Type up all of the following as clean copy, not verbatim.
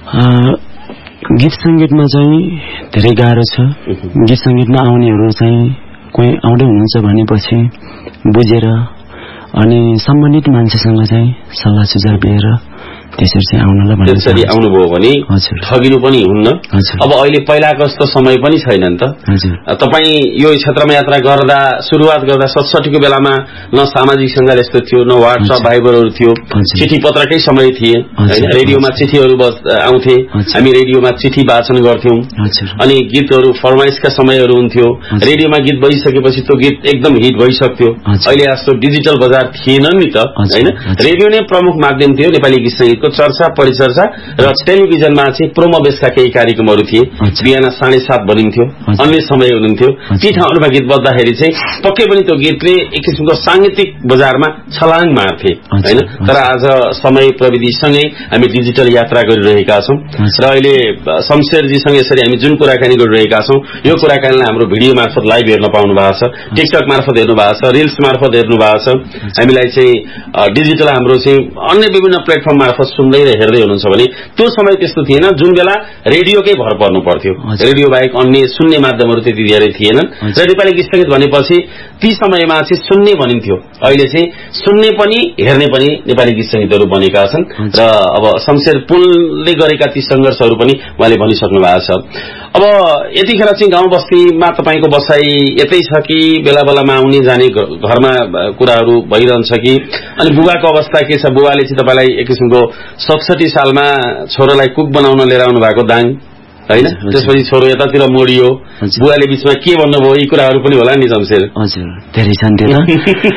गीत संगीतमा चाहिँ धेरै गाह्रो छ। गीत संगीतमा आउनेहरू चाहिँ कोही आउँदै हुनुहुन्छ भनेपछि बुझेर अनि सम्बन्धित मान्छेसँग चाहिँ सल्लाह सुझाव दिएर त्यसरी चाहिँ आउनलाई भन्नु। त्यसरी आउनुभयो भने ठगिनु पनि हुन्न। अब अहिले पहिलाको जस्तो समय पनि छैन नि त। तपाईँ यो क्षेत्रमा यात्रा गर्दा सुरुवात गर्दा 67 को बेलामा न सामाजिक सञ्जाल यस्तो थियो, न व्हाट्सएप भाइबरहरू थियो, चिठी पत्रकै समय थिए हैन। रेडियोमा चिठीहरू आउँथे, हामी रेडियोमा चिठी वाचन गर्थ्यौं। अनि गीतहरू फरमाइशका समयहरू हुन्थ्यो। रेडियोमा गीत बजिसकेपछि त्यो गीत एकदम हिट भइसक्थ्यो। अहिले जस्तो डिजिटल बजार थिएन नि त हैन। रेडियो नै प्रमुख माध्यम थियो नेपाली गीत संगीतको चर्चा परिचर्चा र टेलिभिजनमा चाहिँ प्रोमो बेसका केही कार्यक्रमहरू थिए। बिहान 7:30 भनिन्थ्यो, अन्य समय हुनुहुन्थ्यो। ती ठाउँहरूमा गीत बज्दाखेरि चाहिँ पक्कै पनि त्यो गीतले एक किसिमको सांगीतिक बजारमा छलाङ मार्थे हैन। तर आज समय प्रविधिसँगै हामी डिजिटल यात्रा गरिरहेका छौं र अहिले शमशेरजीसँग यसरी हामी जुन कुराकानी गरिरहेका छौं यो कुराकानीलाई हाम्रो भिडियो मार्फत लाइभ हेर्न पाउनु भएको छ, टिकटक मार्फत हेर्नु भएको छ, रिल्स मार्फत हेर्नु भएको छ। हामीलाई चाहिँ डिजिटल हाम्रो चाहिँ अन्य विभिन्न प्लेटफर्म मार्फत सुन्दै र हेर्दै हुनुहुन्छ भने त्यो समय त्यस्तो थिएन जुन बेला रेडियोकै भर पर्नु पर्थ्यो। रेडियो बाहेक अन्य सुन्ने माध्यमहरू त्यति धेरै थिएनन् र नेपाली गीत संगीत भनेपछि ती समयमा चाहिँ सुन्ने भनिन्थ्यो। अहिले चाहिँ सुन्ने पनि हेर्ने पनि नेपाली गीत संगीतहरू बनेका छन् र अब शमशेर पुलले गरेका ती संघर्षहरू पनि उहाँले भनिसक्नु भएको छ। अब यतिखेर चाहिँ गाउँ बस्तीमा तपाईको बसाई यतै छ कि बेला बेलामा आउने जाने घरमा कुराहरू भइरहन्छ कि? अनि बुबाको अवस्था के छ? बुबाले चाहिँ तपाईलाई एक किसिमको 67 सालमा छोरालाई कुक बनाउन लिएर आउनु भएको दाङ हैन, त्यसपछि छोरो यतातिर मोडियो, बुवाले बीचमा के भन्नुभयो यी कुराहरू पनि होला नि शमशेर? हजुर धेरै छन् त्यो त।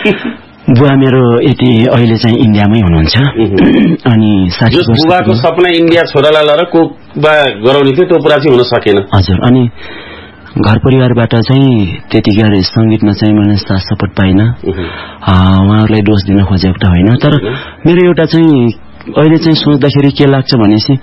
बुवा मेरो यति अहिले चाहिँ इन्डियामै हुनुहुन्छ अनि बुबाको सपना इन्डिया छोरालाई लिएर कुक गराउने थियो, त्यो पुरा चाहिँ हुन सकेन। हजुर अनि घर परिवारबाट चाहिँ त्यतिकै संगीतमा चाहिँ मैले साथ सपोर्ट पाइनँ। उहाँहरूलाई दोष दिन खोजेको त होइन, तर मेरो एउटा चाहिँ अहिले चाहिँ सोच्दाखेरि के लाग्छ भनेपछि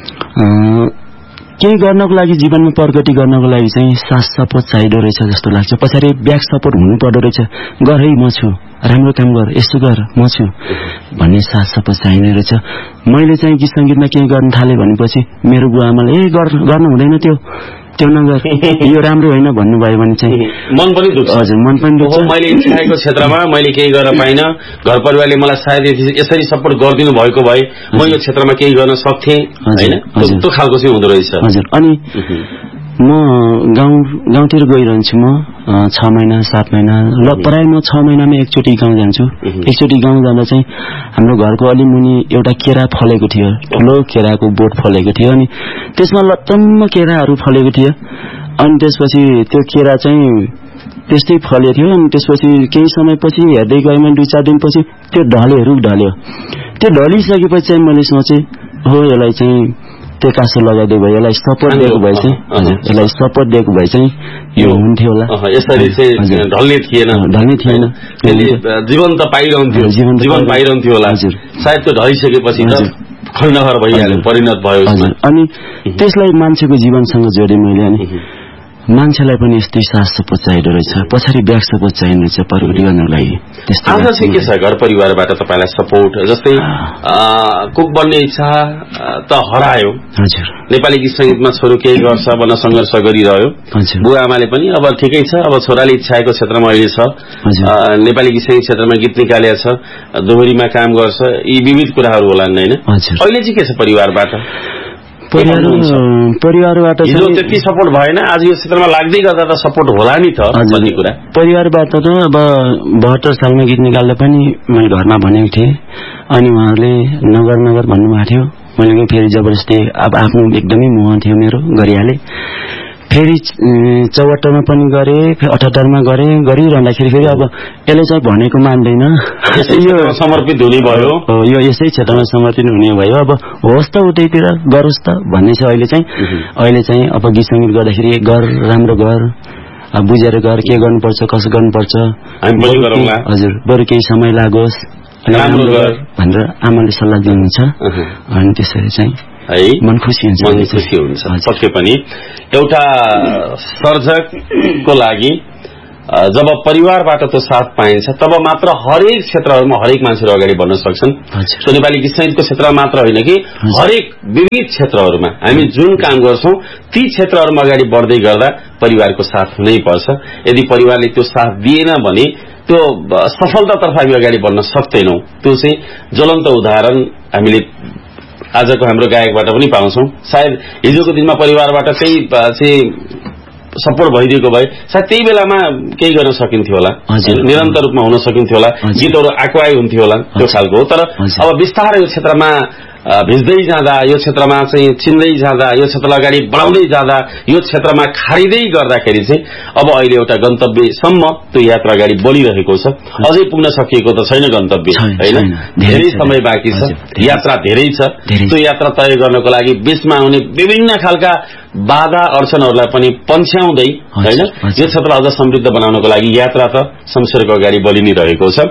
केही गर्नको लागि जीवनमा प्रगति गर्नको लागि चाहिँ साथ सपोर्ट चाहिदो रहेछ जस्तो लाग्छ। पछाडि ब्याक सपोर्ट हुनु पर्दो रहेछ। गर है म छु, राम्रो काम गर, यसो गर म छु भन्ने साथ सपोर्ट चाहिने रहेछ। मैले चाहिँ गीत संगीतमा केही गर्न थाले भनेपछि मेरो बुवा आमाले गर्नु हुँदैन त्यो नगर, यो राम्रो होइन भन्नुभयो भने चाहिँ मन पनि दुख्छ। हजुर मन पनि दुख्छ। मैले इच्छाको क्षेत्रमा मैले केही गर्न पाइन, घर परिवारले मलाई सायद यसरी सपोर्ट गरिदिनु भएको भए म यो क्षेत्रमा केही गर्न सक्थे हैन, त्यो खालको चाहिँ हुँदो रहेछ। हजुर अनि म गाउँतिर गइरहन्छु। म 6 महिना 7 महिना प्राय म 6 महिनामा एकचोटि गाउँ जान्छु। एकचोटि गाउँ जाँदा चाहिँ हाम्रो घरको अलि मुनि एउटा केरा फलेको थियो, ठुलो केराको बोट फलेको थियो अनि त्यसमा लट्टम्म केराहरू फलेको थियो। अनि त्यसपछि त्यो केरा चाहिँ त्यस्तै फलेको थियो। अनि त्यसपछि केही समयपछि हेर्दै गएमा 2-4 दिनपछि त्यो ढल्यो। त्यो ढलिसकेपछि चाहिँ मैले सोचेँ हो यसलाई चाहिँ त्यो कासो लगाइदिएको भए, यसलाई सपोर्ट दिएको भए चाहिँ यसलाई सपोर्ट दिएको भए चाहिँ यो हुन्थ्यो होला। यसरी चाहिँ ढल्ने थिएन, जीवन त पाइरहन्थ्यो, जीवन पाइरहन्थ्यो होला। सायद त्यो ढलिसकेपछि त खण्डहर भइहाल्यो, परिणत भयो। अनि त्यसलाई मान्छेको जीवनसँग जोडे मैले। अनि मान्छेलाई पनि यस्तै साथ सपोर्ट चाहिदो रहेछ, पछाडि ब्याक सपोर्ट चाहिने रहेछ प्रगति गर्नको लागि। आज चाहिँ के छ घर परिवारबाट तपाईलाई सपोर्ट? जस्तै कुक बन्ने इच्छा त हरायो, हजुर नेपाली गीत संगीतमा छोरो केही गर्छ भन्न संघर्ष गरिरह्यो, बुवा आमाले पनि अब ठिकै छ, अब छोराले इच्छाएको क्षेत्रमा अहिले छ, नेपाली गीत संगीत क्षेत्रमा गीत निकालेको छ, दोहोरीमा काम गर्छ, यी विविध कुराहरू होलान् हैन? अहिले चाहिँ के छ परिवारबाट? परिवारबाट त्यति सपोर्ट भएन, आज यो क्षेत्रमा लाग्दै गर्दा त सपोर्ट होला नि त भन्ने कुरा। परिवारबाट त अब 72 सालमा गीत निकाल्दा पनि मैले घरमा भनेको थिएँ अनि उहाँहरूले नगर भन्नुभएको थियो। मैले फेरि जबरजस्ती अब आफ्नो एकदमै मोह थियो मेरो, गरिहालेँ। फेरि 74 पनि गरे, फेरि 78 मा गरिरहँदाखेरि फेरि अब यसले चाहिँ भनेको मान्दैन, यो समर्पित हुने भयो, यो यसै क्षेत्रमा समर्पित हुने भयो, अब होस् त उतैतिर गरोस् त भन्ने छ। अहिले चाहिँ अब गीत संगीत गर्दाखेरि गर, राम्रो गर, बुझेर गर, के गर्नुपर्छ कसो गर्नुपर्छ, हजुर बरु केही समय लागोस् राम्रो गर भनेर आमाले सल्लाह दिनुहुन्छ। अनि त्यसरी चाहिँ है मन खुसी हुन्छ। पक्कै पनि एउटा सर्जकको लागि जब परिवारबाट त्यो साथ पाइन्छ तब मात्र हरेक क्षेत्रहरूमा हरेक मान्छेहरू अगाडि बढ्न सक्छन्। सो नेपाली गीत संगीतको क्षेत्रमा मात्र होइन कि हरेक विविध क्षेत्रहरूमा हामी जुन काम गर्छौं ती क्षेत्रहरूमा अगाडि बढ्दै गर्दा परिवारको साथ हुनै पर्छ। यदि परिवारले त्यो साथ दिएन भने त्यो सफलतातर्फ हामी अगाडि बढ्न सक्दैनौं। त्यो चाहिँ ज्वलन्त उदाहरण हामीले आजको हाम्रो गायकबाट पनि पाउँछौं। सायद हिजोको दिनमा परिवारबाट चाहिँ सपोर्ट भइदिएको भए सायद त्यही बेलामा केही गर्न सकिन्थ्यो होला, निरन्तर रूपमा हुन सकिन्थ्यो होला, गीतहरू आकुआई हुन्थ्यो होला त्यो खालको। तर अब बिस्तारै यो क्षेत्रमा भिज्दै जाँदा, यो क्षेत्रमा चाहिँ चिन्दै जाँदा, यो क्षेत्रलाई अगाडि बढाउँदै जाँदा, यो क्षेत्रमा खारिँदै गर्दाखेरि चाहिँ अब अहिले एउटा गन्तव्यसम्म त्यो यात्रा अगाडि बढिरहेको छ। अझै पुग्न सकिएको त छैन गन्तव्य, हैन? धेरै समय बाँकी छ, यात्रा धेरै छ। त्यो यात्रा तय गर्नको लागि बीचमा आउने विभिन्न खालका बाधा अडचनहरूलाई पनि पन्छ्याउँदै, हैन, यो क्षेत्रलाई अझ समृद्ध बनाउनको लागि यात्रा त शमशेरको अगाडि बढि नै रहेको छ।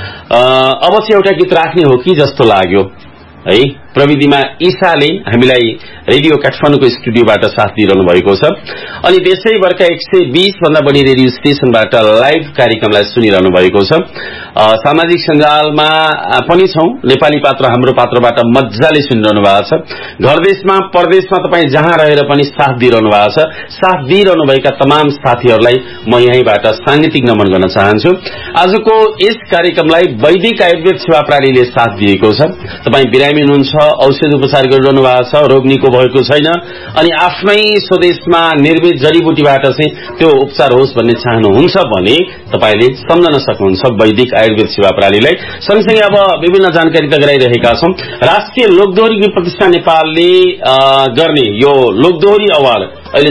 अब चाहिँ एउटा गीत राख्ने हो कि जस्तो लाग्यो है। प्रविधिमा ईशाले हामीलाई रेडियो काठमाडौँको स्टुडियोबाट साथ दिइरहनु भएको छ अनि देशैभरका 120 भन्दा बढी रेडियो स्टेशनबाट लाइभ कार्यक्रमलाई सुनिरहनु भएको छ। सामाजिक सञ्जालमा पनि छौं, नेपाली पात्र हाम्रो पात्रबाट मज्जाले सुनिरहनु भएको छ। घरदेशमा परदेशमा तपाई जहाँ रहेर पनि साथ दिइरहनु भएको छ। साथ दिइरहनु भएका तमाम साथीहरूलाई म यहीँबाट सांगीतिक नमन गर्न चाहन्छु। आजको यस कार्यक्रमलाई वैदिक आयुर्वेद सेवा प्रणालीले साथ दिएको छ। तपाई बिरामी हुनुहुन्छ, औषधि उपचार गरिरहनु भएको छ, रोग निको भएको छैन अनि आफ्नै स्वदेशमा निर्मित जडीबुटीबाट चाहिँ त्यो उपचार होस् भन्ने चाहनुहुन्छ भने तपाईले सम्झन सक्नुहुन्छ वैदिक आयुर्वेद सेवा प्रणालीलाई। सँगसँगै अब विभिन्न जानकारी त गराइरहेका छौं। राष्ट्रिय लोकदोहोरी प्रतिष्ठान नेपालले गर्ने यो लोकदोहोरी अवार्ड अहिले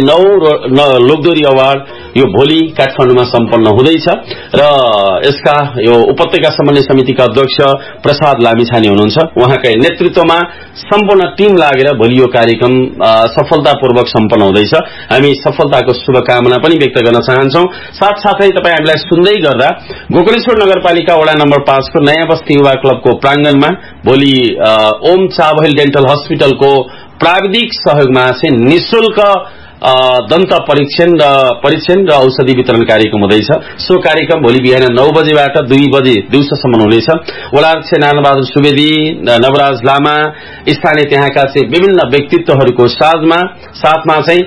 9 लोकदोहोरी अवार्ड यो भोलि काठमाडौँमा सम्पन्न हुँदैछ र यसका यो उपत्यका समन्वय समितिका अध्यक्ष प्रसाद लामिछाने हुनुहुन्छ। उहाँकै नेतृत्वमा सम्पूर्ण टिम लागेर भोलि यो कार्यक्रम सफलतापूर्वक सम्पन्न हुँदैछ। हामी सफलताको शुभकामना पनि व्यक्त गर्न चाहन्छौं। साथसाथै तपाई हामीलाई सुन्दै गर्दा गोकर्णेश्वर नगरपालिका वडा नम्बर 5 को नयाँ बस्ती युवा क्लबको प्राङ्गणमा भोलि ओम चाबहिल डेन्टल हस्पिटलको प्राविधिक सहयोगमा चाहिँ निशुल्क दन्त परीक्षण र औषधि वितरण कार्यक्रम हुँदैछ। सो कार्यक्रम भोलि बिहान 9 बजेबाट 2 बजे दिउँसोसम्म हुनेछ। वडाध्यक्ष नारायणबहादुर सुवेदी, नवराज लामा, स्थानीय त्यहाँका चाहिँ विभिन्न व्यक्तित्वहरूको साथमा चाहिँ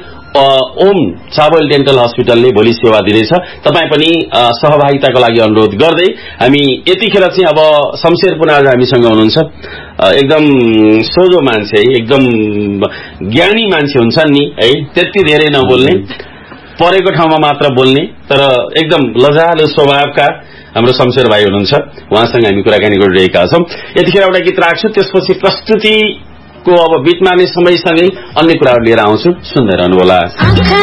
ओम चाबल डेन्टल हस्पिटलले भोलि सेवा दिनेछ। तपाई पनि सहभागिताको लागि अनुरोध गर्दै हामी यतिखेर चाहिँ अब शमशेर पुनाज हामीसँग हुनुहुन्छ। एकदम सोझो मान्छे, एकदम ज्ञानी मान्छे हुन्छन् नि है, त्यति धेरै नबोल्ने, परेको ठाउँमा मात्र बोल्ने तर एकदम लजालु स्वभावका हाम्रो शमशेर भाइ हुनुहुन्छ। उहाँसँग हामी कुराकानी गरिरहेका छौं। यतिखेर एउटा गीत राख्छु, त्यसपछि प्रस्तुति को अब बीच मार्ने समयसँगै अन्य कुराहरू लिएर आउँछु, सुन्दै रहनु होला।